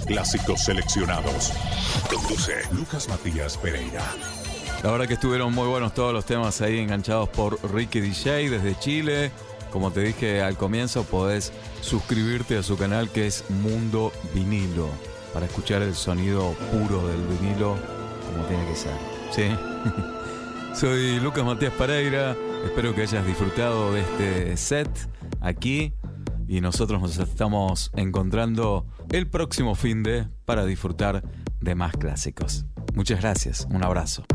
Clásicos seleccionados. Conduce Lucas Matías Pereira. La verdad que estuvieron muy buenos todos los temas ahí enganchados por Ricky DJ desde Chile. Como te dije al comienzo, podés suscribirte a su canal que es Mundo Vinilo para escuchar el sonido puro del vinilo como tiene que ser. ¿Sí? Soy Lucas Matías Pereira. Espero que hayas disfrutado de este set aquí. Y nosotros nos estamos encontrando el próximo finde para disfrutar de más clásicos. Muchas gracias. Un abrazo.